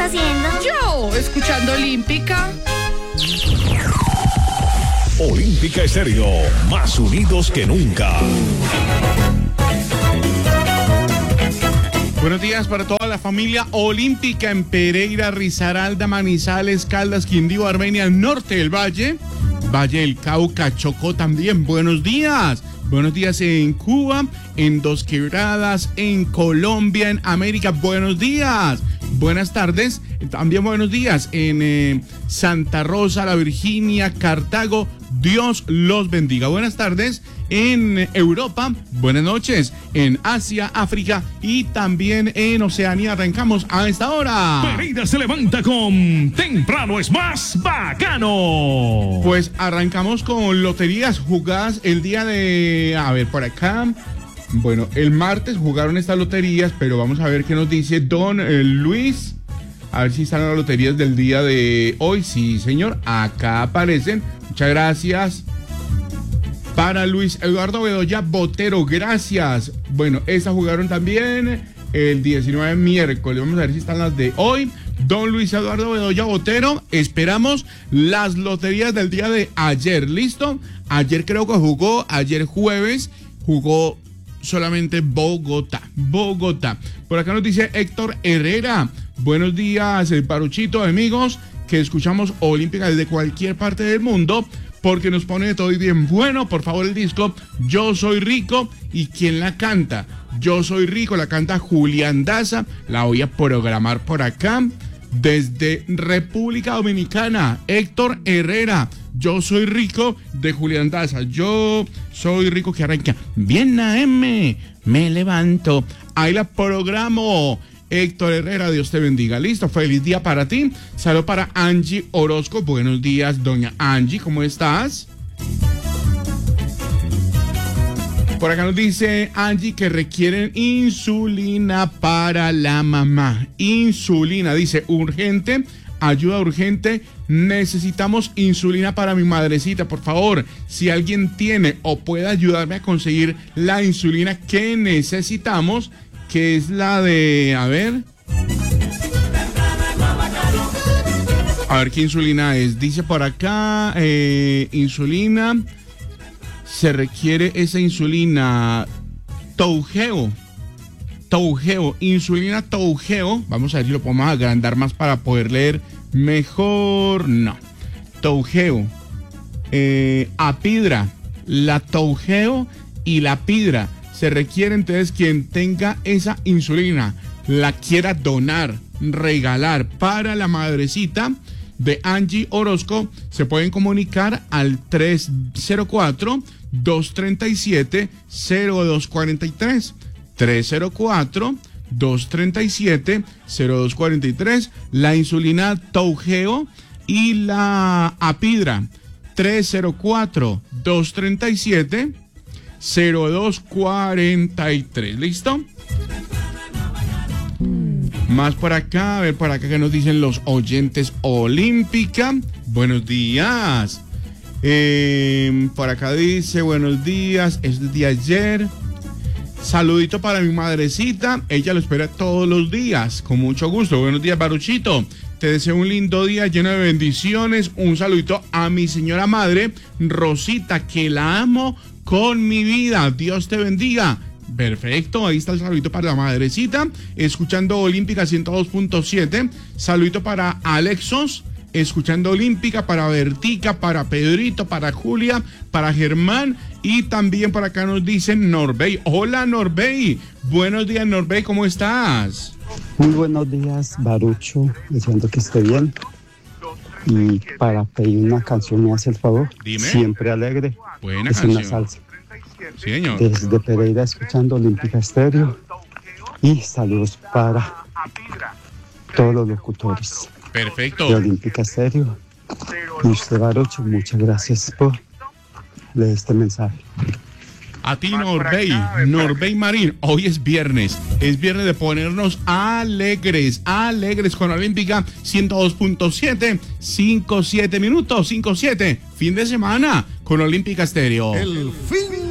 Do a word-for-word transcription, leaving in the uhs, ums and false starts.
haciendo? Yo, escuchando Olímpica. Olímpica Estéreo, más unidos que nunca. Buenos días para toda la familia olímpica en Pereira, Risaralda, Manizales, Caldas, Quindío, Armenia, Norte del Valle, Valle del Cauca, Chocó también. Buenos días. Buenos días en Cuba, en Dos Quebradas, en Colombia, en América. Buenos días. Buenas tardes. También buenos días en eh, Santa Rosa, La Virginia, Cartago. Dios los bendiga. Buenas tardes en Europa, buenas noches en Asia, África y también en Oceanía. Arrancamos a esta hora. Pereira se levanta con Temprano es más bacano. Pues arrancamos con loterías jugadas el día de... A ver, por acá... Bueno, el martes jugaron estas loterías, pero vamos a ver qué nos dice don eh, Luis. A ver si están las loterías del día de hoy. Sí, señor, acá aparecen. Muchas gracias. Para Luis Eduardo Bedoya Botero, gracias. Bueno, estas jugaron también el diecinueve miércoles. Vamos a ver si están las de hoy. Don Luis Eduardo Bedoya Botero, esperamos las loterías del día de ayer. ¿Listo? Ayer creo que jugó, ayer jueves, jugó solamente Bogotá. Bogotá. Por acá nos dice Héctor Herrera. Buenos días, el Paruchito, amigos, que escuchamos Olímpica desde cualquier parte del mundo, porque nos pone todo y bien bueno. Por favor, el disco Yo Soy Rico. ¿Y quién la canta? Yo Soy Rico, la canta Julián Daza. La voy a programar por acá. Desde República Dominicana, Héctor Herrera. Yo Soy Rico de Julián Daza. Yo Soy Rico, que arranca bien A M. Me levanto. Ahí la programo. Héctor Herrera, Dios te bendiga. Listo, feliz día para ti. Saludo para Angie Orozco. Buenos días, doña Angie, ¿cómo estás? Por acá nos dice Angie que requieren insulina para la mamá. Insulina, dice, urgente, ayuda urgente. Necesitamos insulina para mi madrecita, por favor. Si alguien tiene o puede ayudarme a conseguir la insulina que necesitamos, que es la de, a ver, a ver qué insulina es. Dice por acá, eh, insulina, se requiere esa insulina Toujeo, Toujeo, insulina Toujeo. Vamos a ver si lo podemos agrandar más para poder leer mejor. No, Toujeo, eh, Apidra, la Toujeo y la Apidra. Se requiere, entonces, quien tenga esa insulina, la quiera donar, regalar para la madrecita de Angie Orozco, se pueden comunicar al tres cero cuatro, dos tres siete, cero dos cuatro tres. tres cero cuatro, dos tres siete, cero dos cuatro tres. La insulina Toujeo y la Apidra. tres cero cuatro, dos tres siete, cero dos cuatro tres. ¿Listo? Más por acá, a ver por acá que nos dicen los oyentes Olímpica. Buenos días. Eh, por acá dice, buenos días, es de ayer. Saludito para mi madrecita, ella lo espera todos los días, con mucho gusto. Buenos días, Baruchito. Te deseo un lindo día lleno de bendiciones. Un saludito a mi señora madre, Rosita, que la amo con mi vida. Dios te bendiga. Perfecto, ahí está el saludito para la madrecita, escuchando Olímpica ciento dos punto siete. Saludito para Alexos, escuchando Olímpica, para Bertica, para Pedrito, para Julia, para Germán. Y también por acá nos dicen Norbey. Hola, Norbey. Buenos días, Norbey, ¿cómo estás? Muy buenos días, Barucho, deseando que esté bien. Y para pedir una canción, ¿me hace el favor? Dime. Siempre alegre. Buena es canción. Una salsa. Sí, señor. Desde Pereira, escuchando Olímpica Estéreo. Y saludos para todos los locutores Perfecto. de Olímpica Estéreo. Y usted, Barucho, muchas gracias por leer este mensaje. A ti, Norbey, Norbey Marín. Hoy es viernes. Es viernes de ponernos alegres, alegres con Olímpica ciento dos punto siete. cinco siete minutos, cinco siete. Fin de semana con Olímpica Estéreo. El fin